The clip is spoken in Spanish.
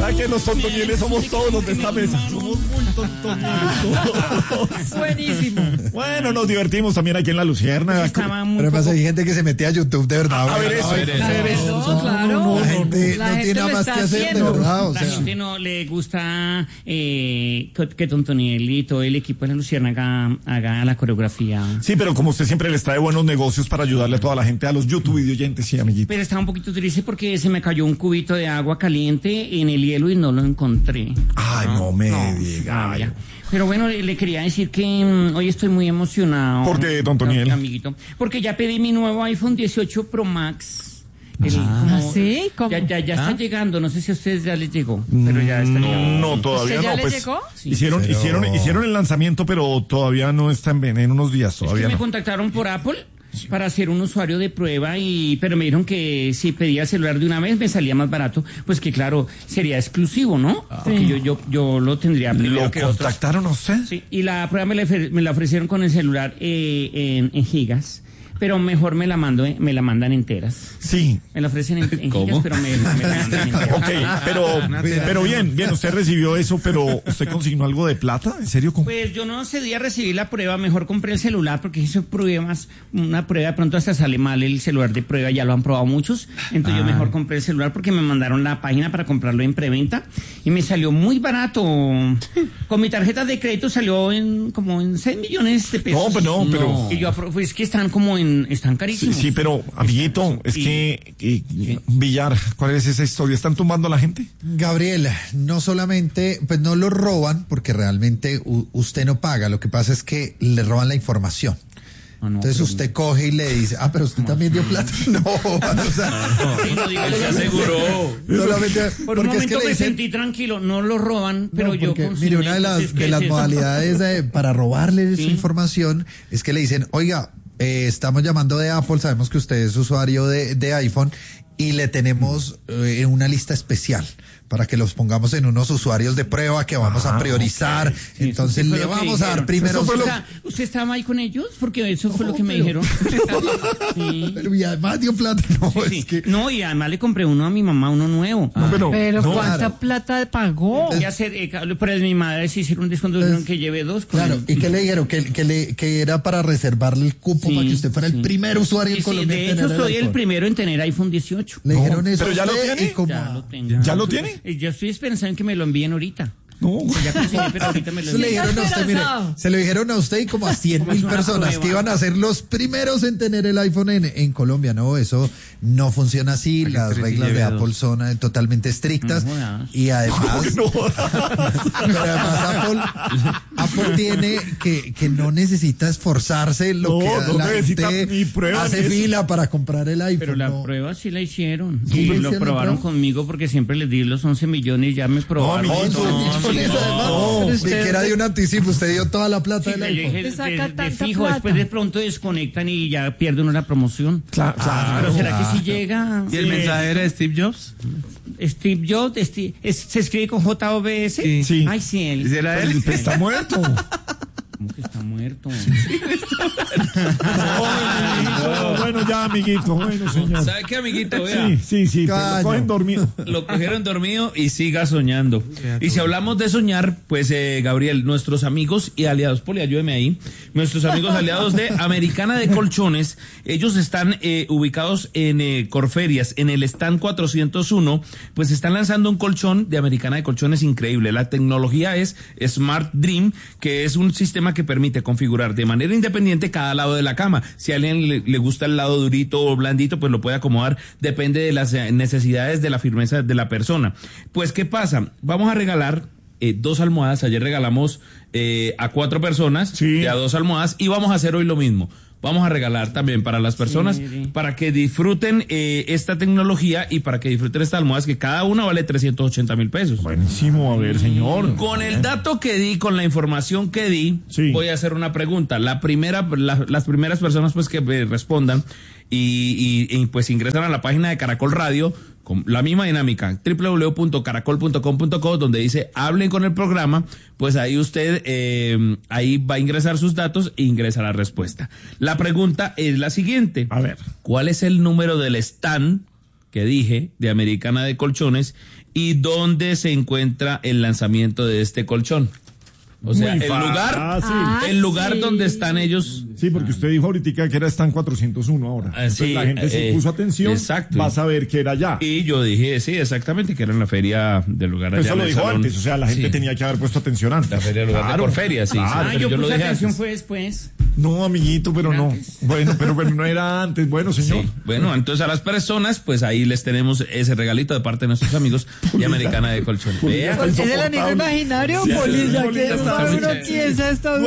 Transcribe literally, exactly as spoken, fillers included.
¿Sabes que los tontonieles somos todos los de esta mesa? Somos muy tontonieles todos. Buenísimo. Bueno, nos divertimos también aquí en La Luciérnaga. Pero además hay gente que se mete a YouTube de verdad. A ver eso. A ver eso, claro. La gente La no gente tiene lo nada más está que hacer, de haciendo. verdad. O La sea, gente no le gusta eh, que, que Tontoniel y todo el equipo de La Luciérnaga haga la coreografía. Sí, pero como usted siempre les trae buenos negocios para ayudarle a toda la gente, a los YouTube videoyentes, sí, amiguito. Pero estaba un poquito triste porque se me cayó un cubito de agua caliente en el hielo y no lo encontré. Ay, no me No, diga. ah, ya. Pero bueno, le, le quería decir que mm, hoy estoy muy emocionado. ¿Por qué, don Toniel? Amiguito. Porque ya pedí mi nuevo iPhone dieciocho Pro Max. El- Ah, como- ¿sí? ¿Cómo? Ya, ya, ya ¿Ah? está llegando, no sé si a ustedes ya les llegó, pero ya está No, llegando. no, todavía ¿Usted ya no. le Pues, llegó? Sí. hicieron, Pero- hicieron, hicieron el lanzamiento, pero todavía no está en, en unos días, Es que todavía me no. contactaron por Apple para hacer un usuario de prueba y pero me dijeron que si pedía el celular de una vez me salía más barato, pues que claro, sería exclusivo, ¿no? Porque yo, yo, yo lo tendría primero ¿Lo que otros. contactaron a usted? Sí, y la prueba me la, ofre- me la ofrecieron con el celular eh, en, en gigas, pero mejor me la mando, eh, me la mandan enteras. Sí. Me la ofrecen en, en ¿Cómo? gigas, pero me, me la mandan enteras. Ok, pero, pero bien, bien, usted recibió eso, pero ¿usted consignó algo de plata? ¿En serio? ¿Cómo? Pues yo no accedí a recibir la prueba, mejor compré el celular porque hice pruebas, una prueba de pronto hasta sale mal el celular de prueba, ya lo han probado muchos, entonces yo mejor compré el celular porque me mandaron la página para comprarlo en preventa y me salió muy barato. Con mi tarjeta de crédito salió en como en seis millones de pesos. No, pero no, pero- Y yo apro- pues que están como en, están Sí, carísimos. sí, pero, amiguito, es Y- que, eh, Villar, ¿cuál es esa historia? ¿Están tumbando a la gente? Gabriel, no solamente, pues no lo roban porque realmente u- usted no paga, lo que pasa es que le roban la información. Ah, no, Entonces pero- usted coge y le dice, ah, pero usted también dio plata. No, o sea, Sí, no diga Se eso. aseguró. solamente Por un porque es que momento le me dicen, sentí tranquilo, no lo roban, pero no, yo porque, consigné, mire, una de las, entonces, de ¿qué las es eso? modalidades de- para robarle Sí. su información es que le dicen, oiga, eh, estamos llamando de Apple, sabemos que usted es usuario de, de iPhone y le tenemos eh, una lista especial para que los pongamos en unos usuarios de prueba que vamos Ah, a priorizar. Sí, Entonces eso fue le lo que vamos a dar dijeron. primero. Eso fue lo- O sea, ¿usted estaba ahí con ellos? Porque eso fue lo que me pero- dijeron. Sí. Pero y además dio plata. No, Sí, es sí. que No, y además le compré uno a mi mamá, uno nuevo. No, pero, Pero no, ¿cuánta claro. plata pagó? Ya sé, eh, pero mi madre sí hicieron un descuento, dijeron que lleve dos. con claro, el- ¿y qué le dijeron? Que, que, le, que era para reservarle el cupo Sí, para que usted fuera sí. el primer usuario Sí, en sí, Colombia. de en hecho, tener soy el iPhone. primero en tener iPhone dieciocho. Le dijeron No, eso. pero ya a lo usted tiene. y como- Ya lo tengo. ¿Ya lo tiene? Y yo estoy pensando en que me lo envíen ahorita. No. Ya consigné, pero ahorita me lo Eso le envían. dijeron a usted, mire, esperanzado. se lo dijeron a usted y como a cien Como mil es una personas prueba. que iban a ser los primeros en tener el iPhone en, en Colombia. No, eso no funciona así. Alguien Las tres y reglas de lleve Apple dos. son eh, totalmente estrictas. No jodas. Y además, No. pero además Apple, Apple tiene que, que no necesita esforzarse lo No, que no la necesita gente ni prueba hace ni eso. fila para comprar el iPhone. Pero la no. prueba sí la hicieron. ¿Sí Y le lo hicieron la probaron prueba? conmigo porque siempre les di los once millones y ya me probaron. No, once no, millones, además, no. ni usted- que era de un anticipo, usted dio toda la plata Sí, del yo iPhone. dije, Te de, saca de- de tanta fijo, plata. después de pronto desconectan y ya pierde uno la promoción. Claro, Ah, pero será que si llega ¿Y el eh, mensaje era de Steve Jobs? Steve Jobs, Steve- es- se escribe con J O B S? Sí. Sí. Ay, sí, él. ¿Sí era él? Pues está muerto. ¿Cómo que está muerto? No, bueno, ya, amiguito. Bueno, señor. ¿Sabe qué, amiguito? Vea. Sí, sí, sí. Pero Caño. lo cogen dormido. Lo cogieron dormido y siga soñando. Y si hablamos de soñar, pues eh, Gabriel, nuestros amigos y aliados, Poli, ayúdeme ahí, nuestros amigos aliados de Americana de Colchones, ellos están eh, ubicados en eh, Corferias, en el stand cuatrocientos uno, pues están lanzando un colchón de Americana de Colchones increíble. La tecnología es Smart Dream, que es un sistema que permite configurar de manera independiente cada lado de la cama. Si a alguien le, le gusta el lado durito o blandito, pues lo puede acomodar, depende de las eh, necesidades de la firmeza de la persona. Pues, ¿qué pasa? Vamos a regalar eh, dos almohadas. Ayer regalamos eh, a cuatro personas Sí. de a dos almohadas y vamos a hacer hoy lo mismo. Vamos a regalar también para las personas, Sí, sí. para que disfruten eh, esta tecnología y para que disfruten estas almohadas, que cada una vale trescientos ochenta mil pesos. Buenísimo, a ver, señor. Con el dato que di, con la información que di, Sí. voy a hacer una pregunta. La primera, la- las primeras personas pues que me respondan y, y- y, pues ingresan a la página de Caracol Radio con la misma dinámica, doble u doble u doble u punto caracol punto com punto co, donde dice hablen con el programa, pues ahí usted eh, ahí va a ingresar sus datos e ingresa la respuesta. La pregunta es la siguiente. A ver. ¿Cuál es el número del stand que dije de Americana de Colchones y dónde se encuentra el lanzamiento de este colchón. O sea, Muy el lugar, Ah, el lugar sí. donde están ellos. Sí, porque usted dijo ahorita que era Stan cuatrocientos uno ahora. Ah, Entonces sí, la gente se eh, puso atención, exacto. va a saber que era allá. Y yo dije, sí, exactamente, que era en la feria del lugar allá. Eso en lo el dijo salón. antes, o sea, la gente Sí. tenía que haber puesto atención antes. La feria del lugar de Corferia, sí, claro. sí, Ah, pero yo, yo lo puse dije atención antes. fue después. No, amiguito, pero no. Bueno, pero, pero no era antes. Bueno, señor. Sí. Bueno, entonces a las personas, pues ahí les tenemos ese regalito de parte de nuestros amigos de Americana de Colchones. Pulita Vea. está ¿Es el aniño insoportable. imaginario, Sí, sí, Polilla? Polilla ¿Qué está uno muy chévere. piensa esta